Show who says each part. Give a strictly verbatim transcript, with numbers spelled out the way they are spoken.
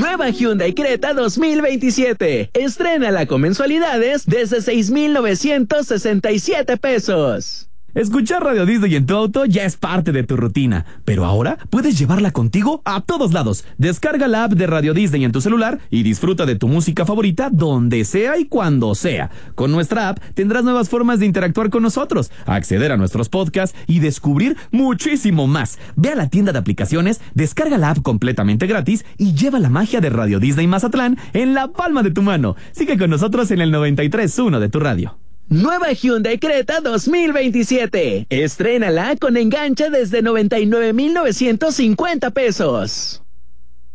Speaker 1: Nueva Hyundai Creta dos mil veintisiete. Estrénala con mensualidades desde seis mil novecientos sesenta y siete pesos.
Speaker 2: Escuchar Radio Disney en tu auto ya es parte de tu rutina, pero ahora puedes llevarla contigo a todos lados. Descarga la app de Radio Disney en tu celular y disfruta de tu música favorita donde sea y cuando sea. Con nuestra app tendrás nuevas formas de interactuar con nosotros, acceder a nuestros podcasts y descubrir muchísimo más. Ve a la tienda de aplicaciones, descarga la app completamente gratis y lleva la magia de Radio Disney Mazatlán en la palma de tu mano. Sigue con nosotros en el noventa y tres punto uno de tu radio.
Speaker 1: Nueva Hyundai Creta dos mil veintisiete. Estrénala con enganche desde noventa y nueve mil novecientos cincuenta pesos.